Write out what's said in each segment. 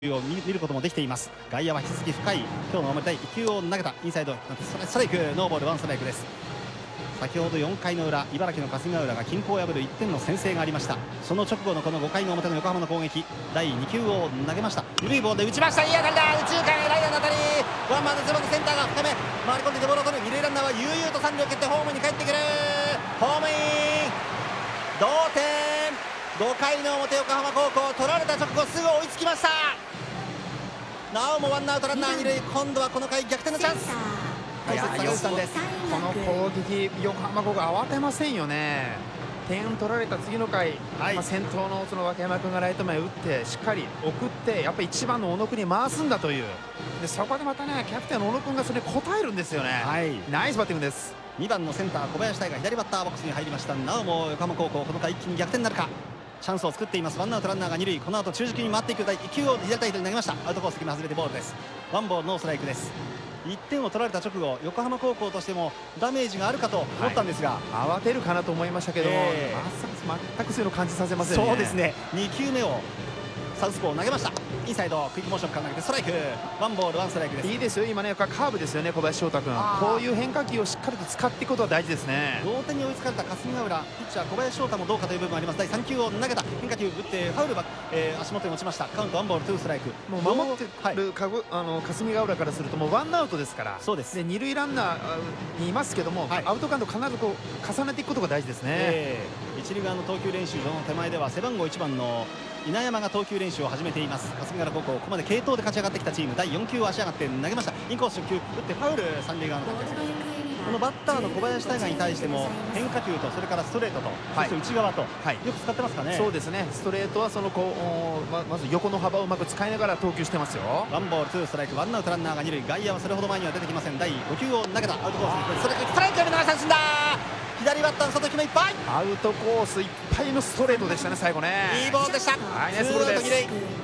を見ることもできています。外野は引き続き深い今日の表第1球を投げたインサイドストライク、ノーボール1ストライクです。先ほど4回の裏、茨城の霞ヶ浦が均衡を破る1点の先制がありました。その直後のこの5回の表の横浜の攻撃、第2球を投げました。緩いボールで打ちました。いい当たりだ、右中間へライナーの当たり、ワンバウンドゼロのセンターが深め回り込んでいてボールを取る。二塁ランナーは悠々と三塁を蹴ってホームに帰ってくる。ホームイン、同点。5回の表、横浜高校取られた直後すぐ追いつきました。なおもワンアウトランナー二塁、今度はこの回逆転のチャンス。解説坂口さんです。 この攻撃、横浜高校慌てませんよね。点取られた次の回、先頭のその脇山君がライト前打ってしっかり送って、やっぱり1番の小野君に回すんだというで、そこでまたねキャプテンの小野君がそれに応えるんですよね。ナイスバッティングです。 2番のセンター小林大が左バッターボックスに入りました。なおも横浜高校この回一気に逆転になるか。チャンスを作っています。ワンアウトランナーが二塁、この後中軸に回っていく第1球を左対左に投げました。アウトコース決め外れてボールです。ワンボールノーストライクです。1点を取られた直後、横浜高校としてもダメージがあるかと思ったんですが、 慌てるかなと思いましたけど、全くそういうの感じさせませんね。 そうですね。2球目をサウスポー投げました。インサイドクイックモーションから投げてストライク、ワンボールワンストライクです。 いいですよ、今ねカーブですよね、小林翔太君。こういう変化球をしっかりと使っていくことは大事ですね。 同点に追いつかれた霞ヶ浦、ピッチャー小林翔太もどうかという部分があります。第3球を投げた、変化球打ってファウルは、足元に落ちました。カウントワンボールツーストライク。 もう守ってる霞ヶ浦からするともうワンアウトですから。 そうです。 で二塁ランナーにいますけども、アウトカウント必ずこう重ねていくことが大事ですね。 一塁側の投球練習場の手前では背番号1番の稲山が投球練習を始めています。霞ヶ浦高校、ここまで継投で勝ち上がってきたチーム。第4球を足上がって投げました。インコース初球打ってファウル、三塁側の観客席。このバッターの小林大河に対しても変化球とそれからストレートと、そして内側と、よく使ってますかね。 そうですね。ストレートはそのまず横の幅をうまく使いながら投球してますよ。 ワンボールツーストライク、ワンアウトランナーが二塁、外野はそれほど前には出てきません。第5球を投げた、アウトコース、ストライク見逃し三振だ。左バッターの外決めいっぱい、 アウトコースいっぱいのストレートでしたね、最後ね。 いいボールでした。 ナイスボールです。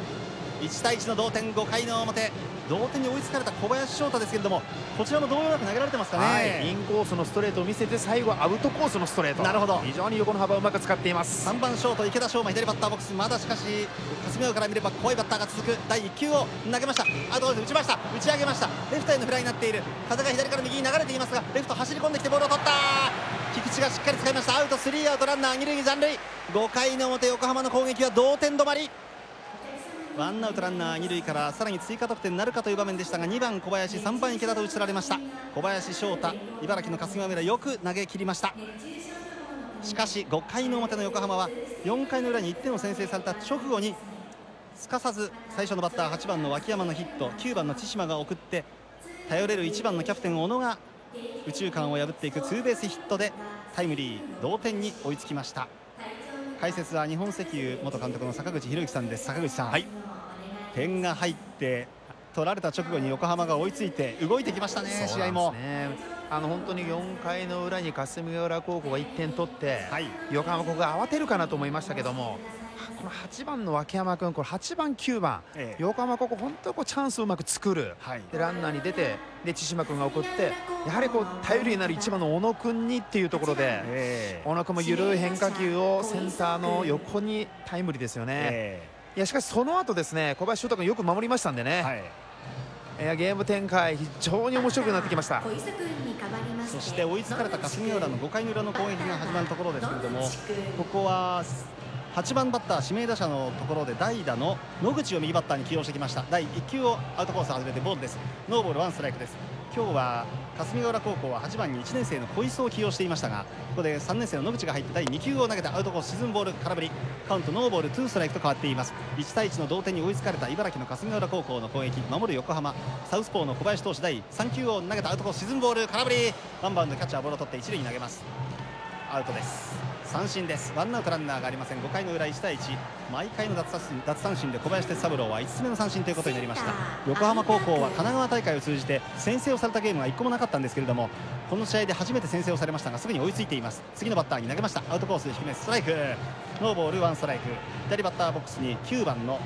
1対1の同点、5回の表、同点に追いつかれた小林翔太ですけれども、こちらも同様なく投げられてますかね。 インコースのストレートを見せて、最後はアウトコースのストレート。 なるほど。 非常に横の幅をうまく使っています。 3番ショート池田翔馬、左バッターボックス。まだしかし霞ヶ浦から見れば怖いバッターが続く。第1球を投げました。アウトコース打ちました。打ち上げました。レフトへのフライになっている。風が左から右に流れていますが、レフト走り込んできてボールを取った。菊池がしっかり使いました。アウト、スリーアウトランナー二塁に残塁。5回の表、横浜の攻撃は同点止まり。ワンアウトランナー二塁からさらに追加得点になるかという場面でしたが、2番小林、3番池田と打ち取られました。小林翔太、茨城の霞ヶ浦、よく投げ切りました。しかし5回の表の横浜は4回の裏に1点を先制された直後にすかさず最初のバッター8番の脇山のヒット、9番の千島が送って、頼れる1番のキャプテン小野が右中間を破っていくツーベースヒットでタイムリー、同点に追いつきました。解説は日本石油元監督の坂口裕之さんです。坂口さん、点が入って取られた直後に横浜が追いついて動いてきましたね。試合も本当に4回の裏に霞ヶ浦高校が1点取って、横浜高校が慌てるかなと思いましたけども、この8番の脇山君、これ8番9番、横浜高校本当にチャンスをうまく作る、でランナーに出て、で千島君が送って、やはり頼りになる1番の小野君にっていうところで、小野君も緩い変化球をセンターの横にタイムリーですよね。いやしかしその後ですね、小林翔太君よく守りましたんでね、ゲーム展開非常に面白くなってきました。 そして追いつかれた霞ヶ浦の5回の裏の攻撃が始まるところですけれども、ここは8番バッター指名打者のところで代打の野口を右バッターに起用してきました。第1球をアウトコース外れてボールです。ノーボールワンストライクです。今日は霞ヶ浦高校は8番に1年生の小磯を起用していましたが、ここで3年生の野口が入って第2球を投げた、アウトコース沈むボール、空振り、カウントノーボールツーストライクと変わっています。1対1の同点に追いつかれた茨城の霞ヶ浦高校の攻撃、守る横浜、サウスポーの小林投手、第3球を投げた、アウトコース沈むボール、空振り、ワンバウンド、キャッチャーボールを取って一塁に投げます。アウトです。三振です。ワンアウトランナーがありません。5回の裏1対1、毎回の奪三振で小林哲三郎は5つ目の三振ということになりました。横浜高校は神奈川大会を通じて先制をされたゲームが1個もなかったんですけれども、この試合で初めて先制をされましたが、すぐに追いついています。次のバッターに投げました。アウトコース低めストライク、ノーボールワンストライク。左バッターボックスに9番の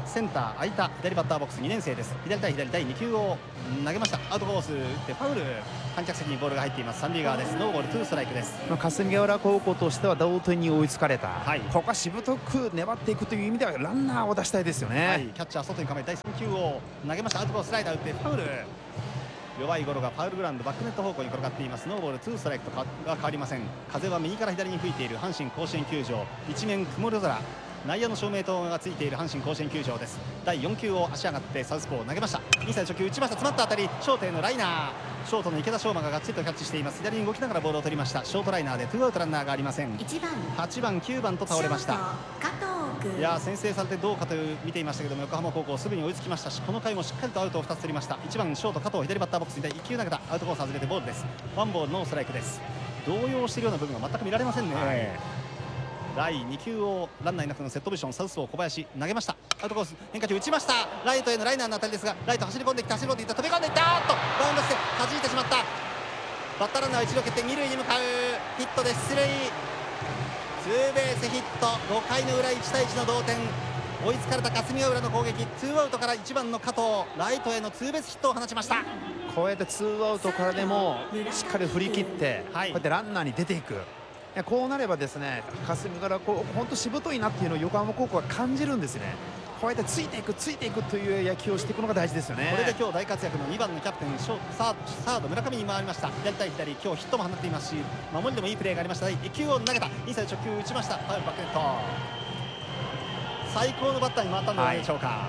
センター空いた左バッターボックス2年生です。左対左第2球を投げました。アウトコース打ってファウル、観客席にボールが入っています。三塁側です。ノーボール2ストライクです。 霞ヶ浦高校としては同点に追いつかれた、 はい、 ここはしぶとく粘っていくという意味ではランナーを出したいですよね、 はい、キャッチャー外に構え第3球を投げました。アウトコーススライダー打ってファウル、弱いゴロがファウルグラウンドバックネット方向に転がっています。ノーボール2ストライクとは変わりません。風は右から左に吹いている阪神甲子園球場、一面曇り空、内野の照明灯がついている阪神甲子園球場です。第4球を足上がってサウスポー投げました。インサイド初球打ちました。詰まった当たりショートへのライナー、ショートの池田翔馬ががっちりとキャッチしています。左に動きながらボールを取りました。ショートライナーで2アウトランナーがありません。8番9番と倒れました。いや先制されてどうかという見ていましたけども、横浜高校すぐに追いつきましたし、この回もしっかりとアウトを2つ取りました。1番ショート加藤、左バッターボックスに1球投げた。アウトコース外れてボールです。ワンボールノーストライクです。動揺しているような部分が全く見られませんね、はい、第2球をランナーいなくのセットポジション、サウスポー小林投げました。アウトコース変化球打ちました。ライトへのライナーの当たりですが、ライト走り込んできた、走り込んでいった、飛び込んでいった、とバウンドして弾いてしまった。バッターランナーは一塁を蹴って二塁に向かう。ヒットで出塁、ツーベースヒット。5回の裏1対1の同点、追いつかれた霞ヶ浦の攻撃、ツーアウトから1番の加藤、ライトへのツーベースヒットを放ちました。 こうやってツーアウトからでもしっかり振り切って、はい、こうやってランナーに出ていく、こうなればですね、霞ヶ浦高校本当しぶといなっていうのを横浜高校は感じるんですね。こうやってついていくという野球をしていくのが大事ですよね。 これで今日大活躍の2番のキャプテンサード村上に回りました。左対左、今日ヒットも放っていますし、守りでもいいプレーがありました。1球を投げた、インサイド直球打ちました。ファウルバックネット、最高のバッターに回ったんではないでしょうか。はい、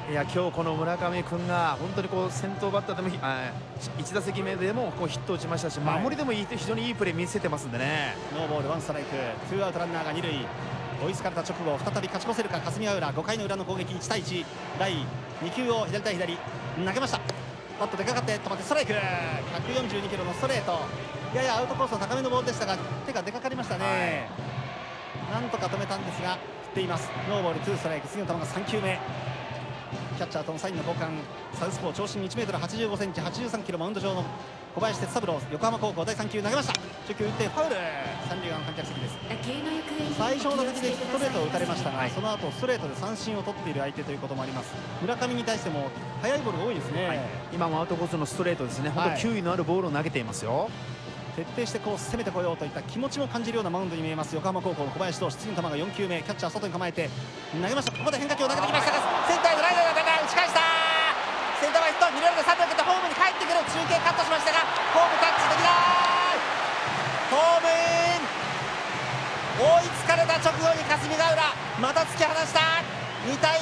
いや今日この村上君が本当にこう先頭バッターでも1打席目でもこうヒットを打ちましたし、守りでも非常にいいプレー見せてますんでね。 ノーボール1ストライク、ツーアウトランナーが2塁。追いつかれた直後再び勝ち越せるか霞ヶ浦。5回の裏の攻撃1対1、第2球を左対左投げました。バットでかかって止まってストライク、142キロのストレート、ややアウトコースの高めのボールでしたが手が出かかりましたね、はい、なんとか止めたんですが振っています。ノーボール2ストライク、次の球が3球目。キャッチャーとのサインの交換、サウスポー長身 1m85cm 83キロマウンド上の小林哲三郎、横浜高校第3球投げました。初球打ってファウル、三塁側の観客席です。最初の打席でストレートを打たれましたが、はい、その後ストレートで三振を取っている相手ということもあります。村上に対しても速いボールが多いですね、はい、 今もアウトコースのストレートですね、本当球威のあるボールを投げていますよ。 徹底してこう攻めてこようといった気持ちも感じるようなマウンドに見えます横浜高校の小林投手。次の球が4球目、キャッチャー外に構えて投げました。ここで変化球を投げてきましたが、センターへのライナーが打ち返した。センター前ヒット、二塁ランナー3塁を蹴ってホームに帰ってくる。中継カットしましたがホームタッチできない。ホームイン。追いつかれた直後に霞ヶ浦また突き放した。2対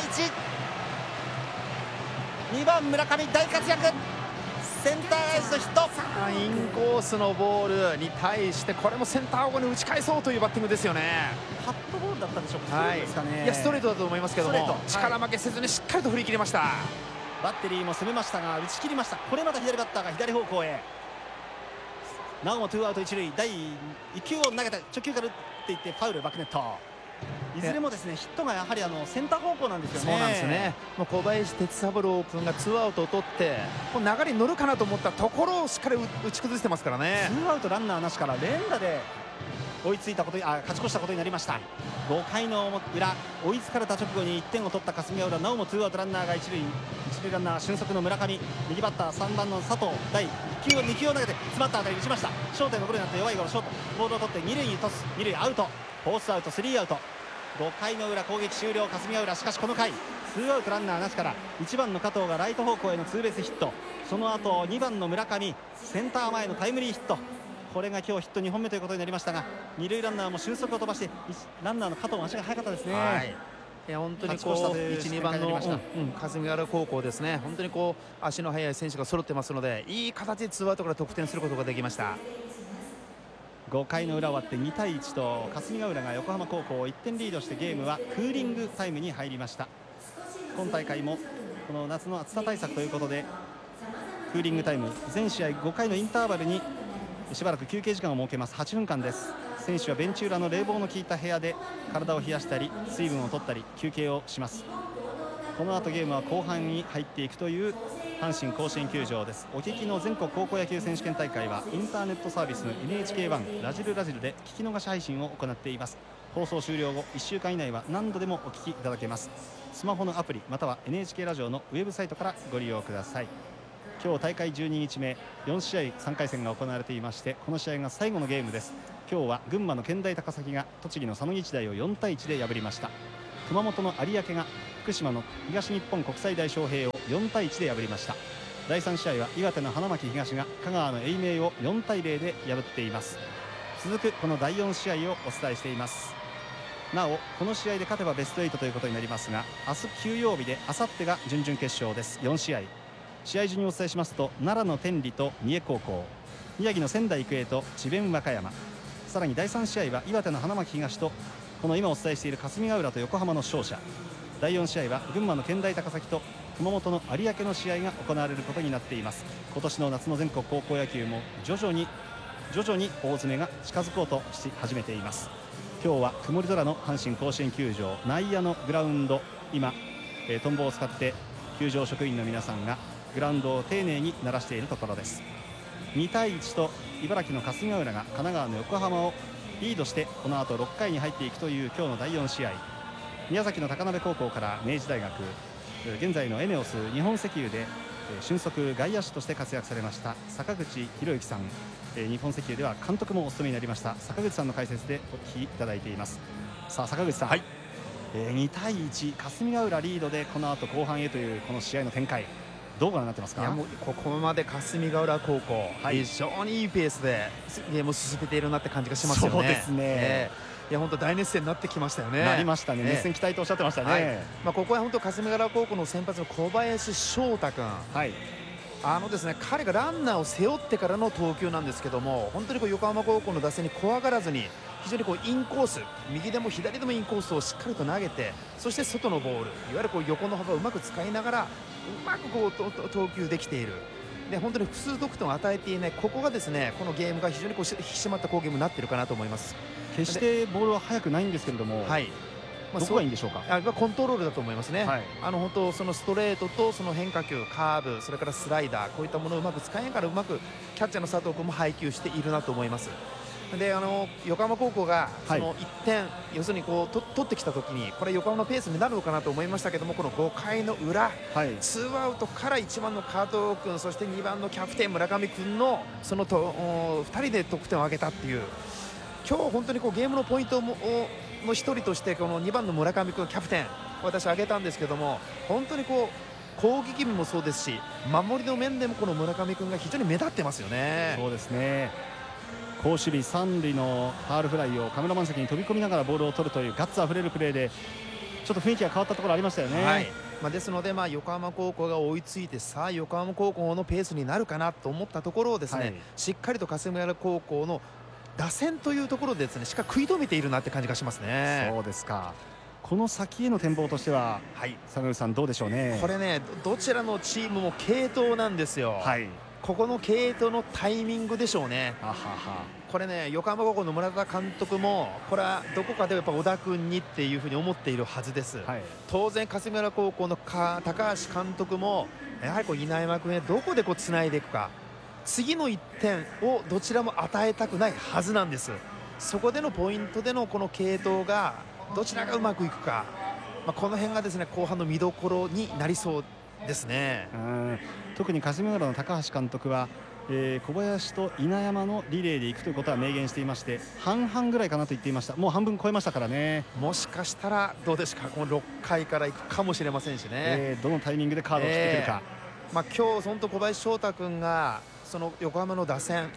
1。2番村上大活躍、センターエースのヒット。 インコースのボールに対してこれもセンター方向に打ち返そうというバッティングですよね。 カットボールだったでしょうか、はい、ですかね。 いやストレートだと思いますけども、力負けせずにしっかりと振り切りました。 バッテリーも攻めましたが打ち切りました。これまた左バッターが左方向へ。なおもツーアウト一塁、第1球を投げた直球から打っていってファウルバックネット。いずれもですねヒットがやはりセンター方向なんですよね。 そうなんですね。もう小林哲三郎君がツーアウトを取ってこう流れに乗るかなと思ったところをしっかり打ち崩してますからね。 ツーアウトランナーなしから連打で追いついたこと勝ち越したことになりました。5回の裏追いつかれた直後に1点を取った霞ヶ浦、なおもツーアウトランナーが一塁ランナー俊足の村上、右バッター3番の佐藤、第1球を2球を投げて詰まった当たり打ちました。ショートへのゴロになって弱いゴロ、ショートボールを取って二塁にトス、二塁アウト、フォースアウト3アウト。5回の裏攻撃終了霞ヶ浦。しかしこの回ツーアウトランナーなしから1番の加藤がライト方向へのツーベースヒット、その後2番の村上センター前のタイムリーヒット、これが今日ヒット2本目ということになりましたが、二塁ランナーも俊足を飛ばしてランナーの加藤の足が速かったですね。はい、 いや本当にこう1、2番の霞ヶ浦高校ですね、本当にこう足の速い選手が揃ってますので、いい形でツーアウトから得点することができました。 5回の裏終わって2対1と霞ヶ浦が横浜高校を1点リードして、ゲームはクーリングタイムに入りました。今大会もこの夏の暑さ対策ということでクーリングタイム、全試合5回のインターバルにしばらく休憩時間を設けます。8分間です。選手はベンチ裏の冷房の効いた部屋で体を冷やしたり水分を取ったり休憩をします。この後ゲームは後半に入っていくという阪神甲子園球場です。お聞きの全国高校野球選手権大会はインターネットサービスの NHK1 ラジルで聞き逃し配信を行っています。放送終了後1週間以内は何度でもお聞きいただけます。 スマホのアプリまたは NHK ラジオのウェブサイトからご利用ください。今日大会12日目4試合3回戦が行われていまして、この試合が最後のゲームです。今日は群馬の健大高崎が栃木の佐野日大を4対1で破りました。熊本の有明が福島の東日本国際大昌平を4対1で破りました。第3試合は岩手の花巻東が香川の英明を4対0で破っています。続くこの第4試合をお伝えしています。なおこの試合で勝てばベスト8ということになりますが、明日休養日であさってが準々決勝です。4試合試合順にお伝えしますと、奈良の天理と三重高校、宮城の仙台育英と智弁和歌山、さらに第3試合は岩手の花巻東とこの今お伝えしている霞ヶ浦と横浜の勝者、第4試合は群馬の健大高崎と熊本の有明の試合が行われることになっています。今年の夏の全国高校野球も徐々に大詰めが近づこうとし始めています。今日は曇り空の阪神甲子園球場内野のグラウンド、今、トンボを使って球場職員の皆さんがグラウンドを丁寧に鳴らしているところです。2対1と茨城の霞ヶ浦が神奈川の横浜をリードしてこの後6回に入っていくという今日の第4試合、宮崎の高鍋高校から明治大学、現在のエネオス日本石油で俊足外野手として活躍されました坂口博之さん、日本石油では監督もお務めになりました坂口さんの解説でお聞きいただいています。さあ坂口さん、はい、2対1霞ヶ浦リードでこの後後半へというこの試合の展開、どうご覧になってますか？ いやもうここまで霞ヶ浦高校、はい、非常にいいペースでゲームを進めているなって感じがしますよね。 そうですね、 いや本当大熱戦になってきましたよね。 なりましたね、熱戦期待とおっしゃってましたね。 はい、ここは本当霞ヶ浦高校の先発の小林翔太君、はい、ですね、彼がランナーを背負ってからの投球なんですけども、本当に横浜高校の打線に怖がらずに非常にインコース、右でも左でもインコースをしっかりと投げて、そして外のボール、いわゆる横の幅をうまく使いながらうまく投球できている。で本当に複数得点を与えていない、ここがですねこのゲームが非常に引き締まった好ゲームになっているかなと思います。 決してボールは速くないんですけれども、はい、どこがいいんでしょうか？ コントロールだと思いますね。はい、本当そのストレートとその変化球、カーブ、それからスライダー、こういったものをうまく使いながらうまくキャッチャーの佐藤君も配球しているなと思います。で横浜高校がその1点、はい、要するに取ってきたときにこれ横浜のペースになるのかなと思いましたけども、この5回の裏、はい、2アウトから1番の加藤君、そして2番のキャプテン村上君のその2人で得点を挙げたっていう、今日本当にゲームのポイントの1人としてこの2番の村上君キャプテン私挙げたんですけども、本当に攻撃面もそうですし守りの面でもこの村上君が非常に目立ってますよね。 そうですね、好守備三塁のファールフライをカメラマン席に飛び込みながらボールを取るというガッツあふれるプレーでちょっと雰囲気が変わったところありましたよね。はい、 ですので横浜高校が追いついて、さあ横浜高校のペースになるかなと思ったところをですね、はい、しっかりと霞ヶ浦高校の打線というところでですねしっかり食い止めているなって感じがしますね。 そうですか。この先への展望としては、はい、坂口さんどうでしょうね。 これね、どちらのチームも継投なんですよ。はい、ここの継投のタイミングでしょうね。これね、横浜高校の村田監督もこれはどこかでやっぱ小田君にっていうふうに思っているはずです。はい、当然霞ヶ浦高校の高橋監督もやはり稲山君へどこでつないでいくか、次の1点をどちらも与えたくないはずなんです。そこでのポイントでのこの継投がどちらがうまくいくか、この辺がですね後半の見どころになりそうですね。 特に霞ヶ浦の高橋監督は、小林と稲山のリレーでいくということは明言していまして、半々ぐらいかなと言っていました。もう半分超えましたからね。 もしかしたらどうですか、この6回からいくかもしれませんしね。 どのタイミングでカードを切ってくるか。 今日本当小林翔太君がその横浜の打線